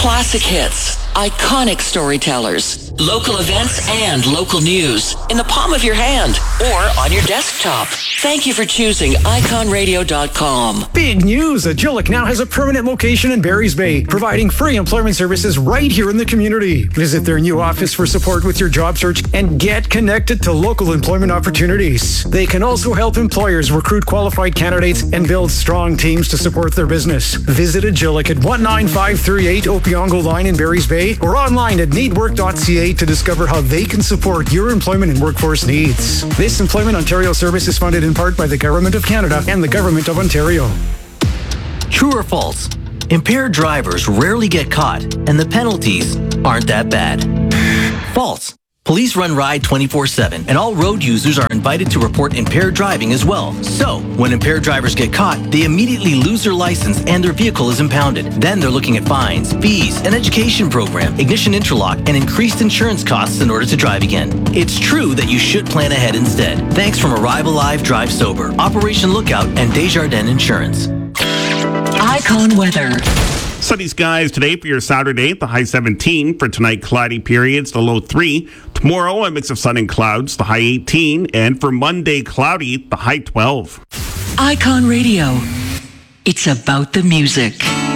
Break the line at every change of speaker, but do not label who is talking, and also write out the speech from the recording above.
Classic hits, iconic storytellers, local events and local news in the palm of your hand or on your desktop. Thank you for choosing iconradio.com.
Big news! Agilic now has a permanent location in Barry's Bay, providing free employment services right here in the community. Visit their new office for support with your job search and get connected to local employment opportunities. They can also help employers recruit qualified candidates and build strong teams to support their business. Visit Agilic at 19538 Opiongo Line in Barry's Bay or online at needwork.ca to discover how they can support your employment and workforce needs. This Employment Ontario service is funded in part by the Government of Canada and the Government of Ontario.
True or false? Impaired drivers rarely get caught, and the penalties aren't that bad. False. Police run Ride 24/7, and all road users are invited to report impaired driving as well. So, when impaired drivers get caught, they immediately lose their license and their vehicle is impounded. Then they're looking at fines, fees, an education program, ignition interlock, and increased insurance costs in order to drive again. It's true that you should plan ahead instead. Thanks from Arrive Alive, Drive Sober, Operation Lookout, and Desjardins Insurance.
Icon weather.
Sunny skies today for your Saturday, the high 17. For tonight, cloudy periods, the low 3. Tomorrow, a mix of sun and clouds, the high 18. And for Monday, cloudy, the high 12.
Icon Radio. It's about the music.